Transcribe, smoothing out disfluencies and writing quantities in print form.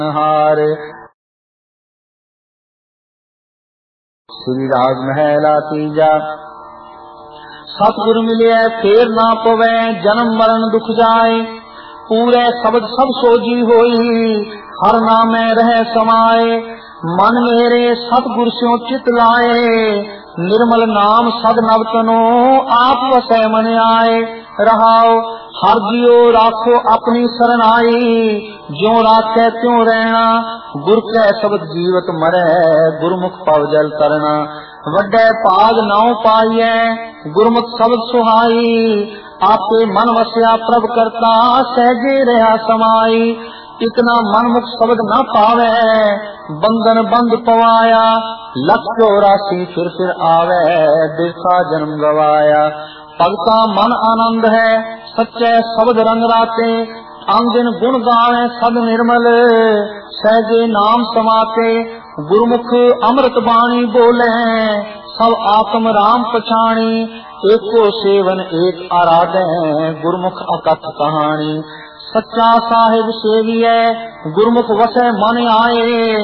हार। श्री राग महला तीजा। सतगुर मिले फेर ना पवै, जन्म मरण दुख जाए। पूरे शब्द सब सोजी होई, हर नामै रह समाए। मन मेरे सतगुर स्यों चित लाए, निर्मल नाम सद नवतनो आप वसै मन आए। रहाओ हर जियो राखो अपनी सरनाई, ज्यों राखे त्यों रहना। गुर कै शब्द जीवत मरै, गुरमुख पव जल करना। वड्डे भाग नाउ पाइयै, गुरमुख शब्द सुहाई। आपे मन वस्या प्रभ करता, सहजे रहा समाई। इतना मन मुख शब्द न पावे, बंधन बंद पवाया। लख 84 फिर आवे, देखा जन्म गवाया। भगता मन आनंद है, सच्चे शब्द रंग राते। अंगिन गुण गावे सद निर्मल, सहजे नाम समाते। गुरमुख अमृत बाणी बोले, सब आत्म राम पछाणी। एको सेवन एक आराधे, गुरमुख अकथ कहानी। सच्चा साहिब सेविए, गुरमुख वसै मन आए।